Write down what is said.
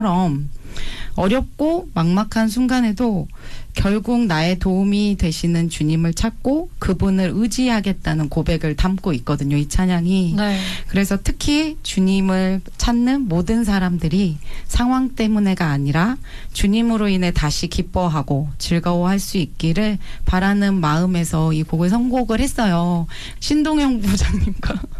어렵고 막막한 순간에도 결국 나의 도움이 되시는 주님을 찾고 그분을 의지하겠다는 고백을 담고 있거든요, 이 찬양이. 네. 그래서 특히 주님을 찾는 모든 사람들이 상황 때문에가 아니라 주님으로 인해 다시 기뻐하고 즐거워할 수 있기를 바라는 마음에서 이 곡을 선곡을 했어요. 신동영 부장님과